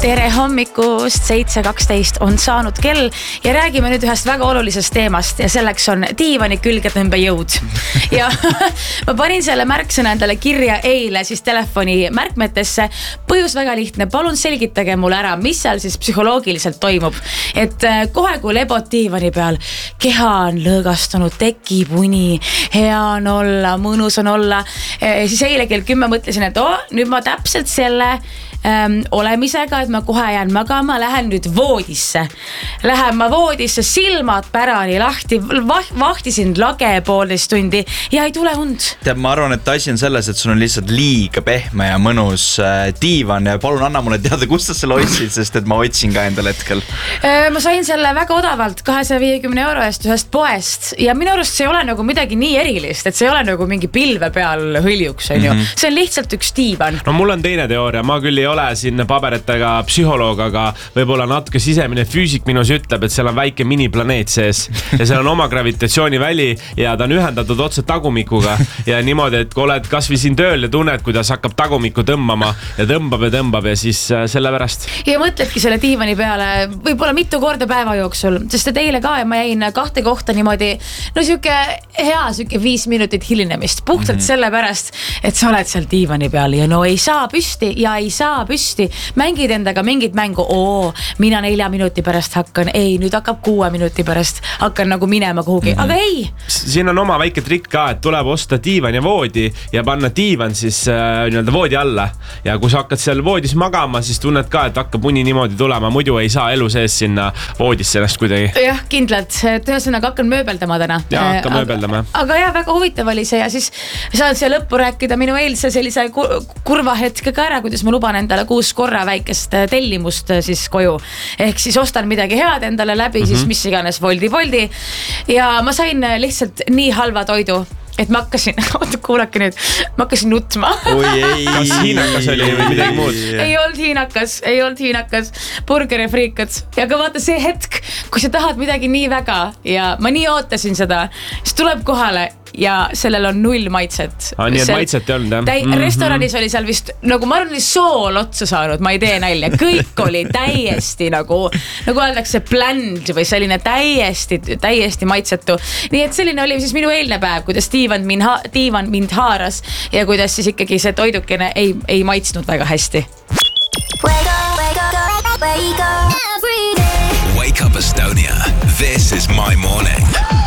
Tere hommikust, 7.12 on saanud kell ja räägime nüüd ühest väga olulisest teemast ja selleks on diivani külgetõmbejõud. Ja ma panin selle märksõna endale kirja eile siis telefoni märkmetesse. Põhjus väga lihtne, palun selgitage mulle ära, mis seal siis psühholoogiliselt toimub. Et kohe kui lebod diivani peal, keha on lõõgastunud, tekib uni, hea on olla, mõnus on olla. Siis eile kell 10 mõtlesin, et nüüd ma täpselt selle olemisega, et ma kohe jään magama, lähen nüüd voodisse. Lähen ma voodisse, silmad pärani lahti, vahtisin lage 1,5 tundi ja ei tule und. Teab, ma arvan, et asi on selles, et sul on lihtsalt liiga pehme ja mõnus diivan ja palun anna mulle teada, kust sa selle otsid, sest et ma otsin ka endal hetkel. Ma sain selle väga odavalt 250 € eest ühest poest ja minu arust see ei ole nagu midagi nii erilist, et see ei ole nagu mingi pilve peal hõljuks, on ju. See on lihtsalt üks diivan. No mul on teine teooria, ma küll ei ole siin paberitega psühholoog, aga võib-olla natuke sisemine füüsik minus ütleb, et seal on väike miniplaneet sees ja seal on oma gravitatsiooniväli ja ta on ühendatud otse tagumikuga ja niimoodi, et kui oled kas või siin tööl ja tunned, kuidas hakkab tagumikku tõmbama ja tõmbab ja siis sellepärast. Ja mõtledki selle diivani peale võib-olla mitu korda päeva jooksul, sest et eile ka ja ma jäin 2 kohta niimoodi, no siuke 5 minutit hilinemist, puhtalt sellepärast, et sa oled seal diivani peal ja no ei saa püsti ja ei saa püsti. Mängid endaga mingit mängu, mina 4 minuti pärast hakkan, nüüd hakkab 6 minuti pärast, hakkan nagu minema kuhugi, aga ei. Siin on oma väike trikk ka, et tuleb osta diivan ja voodi ja panna diivan siis nii-öelda voodi alla ja kui sa hakkad seal voodis magama, siis tunned ka, et hakkab uni niimoodi tulema, muidu ei saa elu sees sinna voodisse ennast kuidagi. Jah, kindlalt, et ühesõnaga hakkan mööbeldama täna. Ja hakkan mööbeldama. Aga jah, väga huvitav oli see ja siis saan siia lõppu rääkida minu eilse sellise kurva hetkega ära, kuidas ma luban endale 6 korra väikest tellimust siis koju. Ehk siis ostan midagi head endale läbi, siis mis iganes voldi. Ja ma sain lihtsalt nii halva toidu, et ma hakkasin, kuulake nüüd, ma hakkasin nutma. Kas hiinakas oli või midagi muud? Ei olnud hiinakas, burger ja friikad. Ja ka vaata see hetk, kui sa tahad midagi nii väga ja ma nii ootasin seda, siis tuleb kohale ja sellel on 0 maitset. Nii et maitset ei olnud, jah? Restoranis oli seal vist, nagu ma arvan, oli sool otsa saanud, ma ei tee nalja. Kõik oli täiesti nagu öeldakse bland või selline täiesti maitsetu. Nii et selline oli siis minu eilne päev, kuidas diivan mind haaras ja kuidas siis ikkagi see toidukene ei maitsnud väga hästi. Wake up Estonia. This is my morning.